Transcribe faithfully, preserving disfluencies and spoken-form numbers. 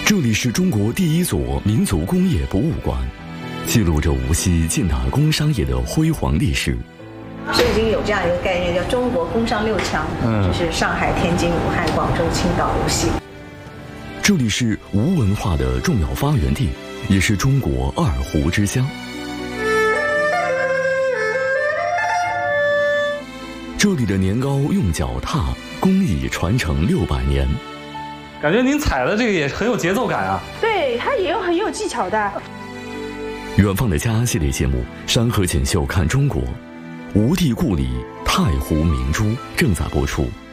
这里是中国第一所民族工业博物馆，记录着无锡近代工商业的辉煌历史。 所以已经有这样一个概念，叫中国工商六强，嗯，就是上海、天津、武汉、广州、青岛、无锡。 这里是吴文化的重要发源地，也是中国二胡之乡。这里的年糕用脚踏，工艺传承六百年。 感觉您踩的这个也很有节奏感啊。 对，它也有很有技巧的。 远方的家系列节目《山河锦绣看中国》，吴地故里太湖明珠正在播出。